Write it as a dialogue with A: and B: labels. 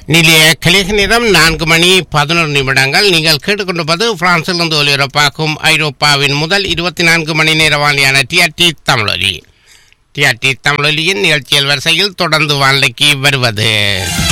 A: நிலைய கலிக நேரம் 4:11. நீங்கள் கேட்டுக்கொண்டிருப்பது பிரான்சிலிருந்து ஒலிபரப்பாகும் ஐரோப்பாவின் முதல் 24 மணி நேர வானிலையான டிஆர்டி தமிழொலி. டிஆர்டி தமிழொலியின் நிகழ்ச்சியல் வரிசையில் தொடர்ந்து வானிலைக்கு வருவது